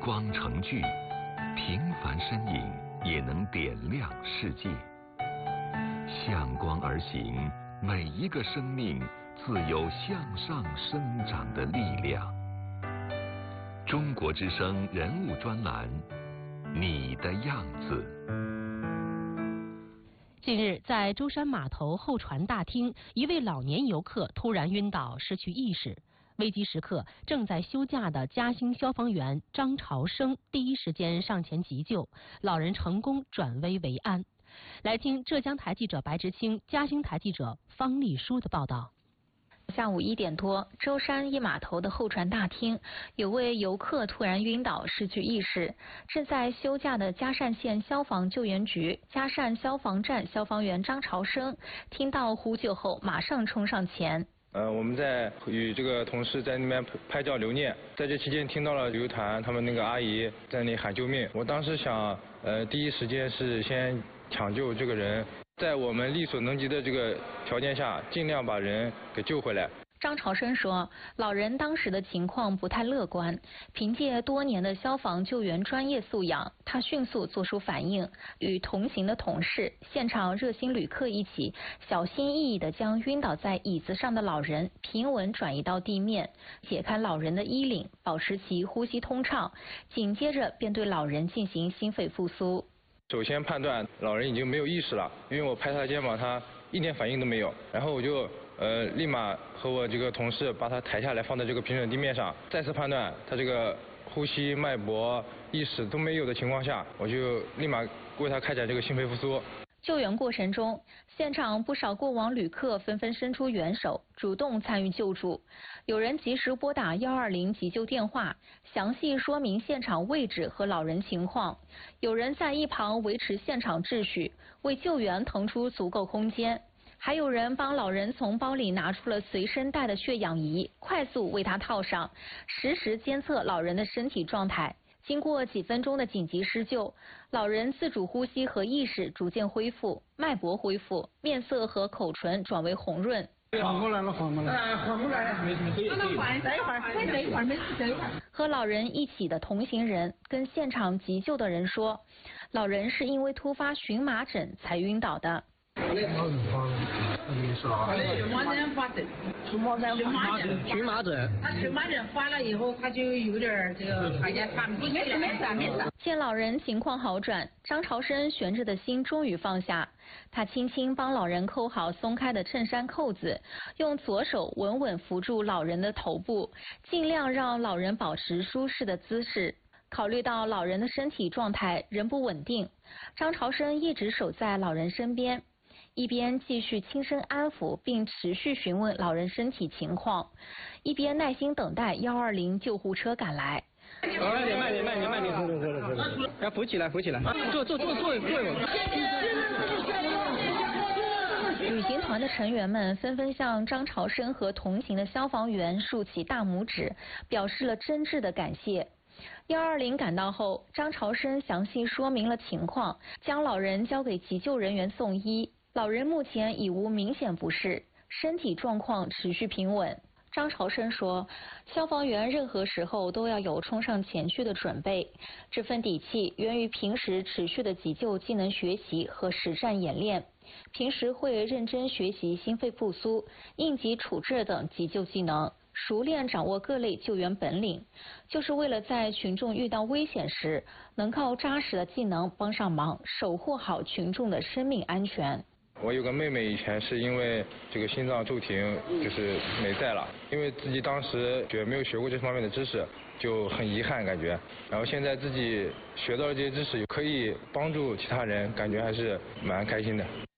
光成炬，平凡身影也能点亮世界。向光而行，每一个生命自有向上生长的力量。中国之声人物专栏，你的样子。 近日，在舟山码头候船大厅，一位老年游客突然晕倒，失去意识。危急时刻，正在休假的嘉兴消防员张朝生第一时间上前急救，老人成功转危为安。来听浙江台记者白执清、嘉兴台记者方丽书的报道。 下午1点多，舟山一码头的候船大厅，有位游客突然晕倒，失去意识。正在休假的嘉善县消防救援局嘉善消防站消防员张朝生听到呼救后，马上冲上前。 我们在与这个同事在那边拍照留念，在这期间听到了旅游团他们那个阿姨在那里喊救命。我当时想，第一时间是先抢救这个人，在我们力所能及的这个条件下，尽量把人给救回来。 张朝生说，老人当时的情况不太乐观，凭借多年的消防救援专业素养，他迅速做出反应，与同行的同事、现场热心旅客一起，小心翼翼地将晕倒在椅子上的老人平稳转移到地面，解开老人的衣领，保持其呼吸通畅，紧接着便对老人进行心肺复苏。 首先判断老人已经没有意识了，因为我拍他的肩膀，他一点反应都没有，然后我就立马和我这个同事把他抬下来，放在这个平整地面上。再次判断他这个呼吸、脉搏、意识都没有的情况下，我就立马为他开展这个心肺复苏。 救援过程中，现场不少过往旅客纷纷伸出援手，主动参与救助。有人及时拨打120急救电话，详细说明现场位置和老人情况。有人在一旁维持现场秩序，为救援腾出足够空间。还有人帮老人从包里拿出了随身带的血氧仪，快速为他套上，实时监测老人的身体状态。经过几分钟的紧急施救，老人自主呼吸和意识逐渐恢复，脉搏恢复，面色和口唇转为红润。 缓过来了，缓过来了，缓过来了，没事。等一会儿，没事，等一会儿。 和老人一起的同行人跟现场急救的人说，老人是因为突发荨麻疹才晕倒的。 荨麻疹。他荨麻疹发了以后，他就有点这个好像喘不过气来。没事。 见老人情况好转，张朝生悬着的心终于放下。他轻轻帮老人扣好松开的衬衫扣子，用左手稳稳扶住老人的头部，尽量让老人保持舒适的姿势。考虑到老人的身体状态仍不稳定，张朝生一直守在老人身边，一边继续轻声安抚并持续询问老人身体情况，一边耐心等待120救护车赶来。 慢点，要扶起来，坐一会儿。 旅行团的成员们纷纷向张朝生和同行的消防员竖起大拇指，表示了真挚的感谢。120赶到后，张朝生详细说明了情况，将老人交给急救人员送医。老人目前已无明显不适，身体状况持续平稳。张朝生说，消防员任何时候都要有冲上前去的准备，这份底气源于平时持续的急救技能学习和实战演练。平时会认真学习心肺复苏、应急处置等急救技能，熟练掌握各类救援本领，就是为了在群众遇到危险时，能靠扎实的技能帮上忙，守护好群众的生命安全。 我有个妹妹，以前是因为这个心脏骤停，就是没在了。因为自己当时没有学过这方面的知识，就很遗憾感觉。然后现在自己学到了这些知识，可以帮助其他人，感觉还是蛮开心的。